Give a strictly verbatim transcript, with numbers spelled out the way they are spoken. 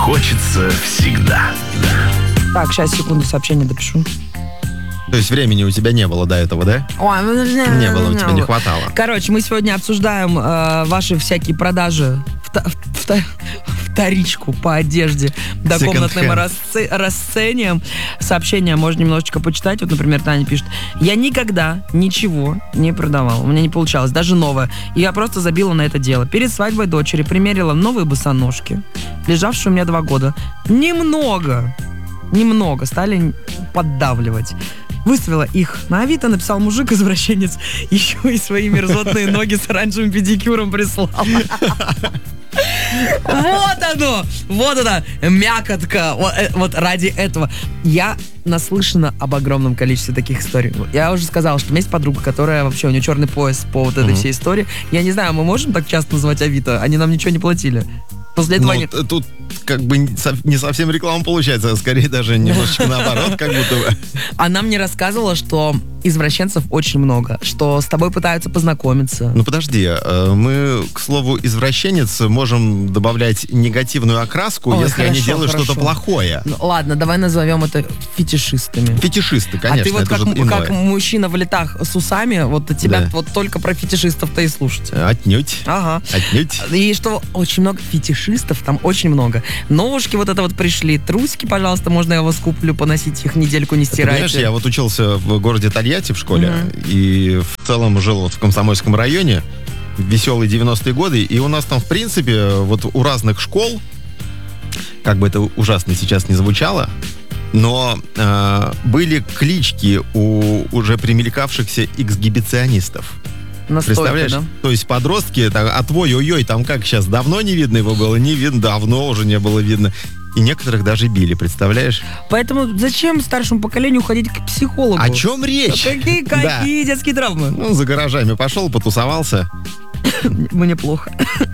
хочется всегда. Так, сейчас, секунду, сообщение допишу. То есть времени у тебя не было до этого, да? Ой, Не было, у тебя не хватало. Короче, мы сегодня обсуждаем э, ваши всякие продажи вта- вта- вторичку по одежде до комнатным расце- расцениваем. Сообщения можно немножечко почитать. Вот, например, Таня пишет: я никогда ничего не продавала. У меня не получалось, даже новое. И я просто забила на это дело. Перед свадьбой дочери примерила новые босоножки, лежавшие у меня два года. Немного, немного стали поддавливать. Выставила их на Авито, написал мужик-извращенец, еще и свои мерзотные ноги с оранжевым педикюром прислал. Вот оно! Вот она, мякотка. Вот, вот ради этого. Я наслышана об огромном количестве таких историй. Я уже сказала, что у меня есть подруга, которая вообще, у нее черный пояс по вот этой mm-hmm. всей истории. Я не знаю, мы можем так часто называть Авито? Они нам ничего не платили. После этого ну, они... тут как бы не совсем реклама получается, а скорее даже немножечко наоборот, как будто бы. Она мне рассказывала, что извращенцев очень много, что с тобой пытаются познакомиться. Ну подожди, мы, к слову, извращенец можем добавлять негативную окраску, Ой, если хорошо, они делают хорошо. что-то плохое. Ну, ладно, давай назовем это фетишистами. Фетишисты, конечно. А ты вот это как, же как мужчина в летах с усами, вот тебя да. вот только про фетишистов-то и слушать. Отнюдь. Ага. Отнюдь. И что очень много фетишистов, там очень много. Ножки вот это вот пришли, трусики, пожалуйста, можно я вас куплю, поносить их недельку, не стирайте. Понимаешь, я вот учился в городе Тольятти в школе, uh-huh. и в целом жил вот в Комсомольском районе, веселые девяностые годы, и у нас там, в принципе, вот у разных школ, как бы это ужасно сейчас не звучало, но э, были клички у уже примелькавшихся эксгибиционистов. Настолько, представляешь? Да? То есть подростки, так, а твой ой-ой, там как сейчас, давно не видно его было? Не видно, давно уже не было видно. И некоторых даже били, представляешь? Поэтому зачем старшему поколению ходить к психологу? О чем речь? Какие, какие да. детские травмы? Ну, за гаражами пошел, потусовался. Мне плохо.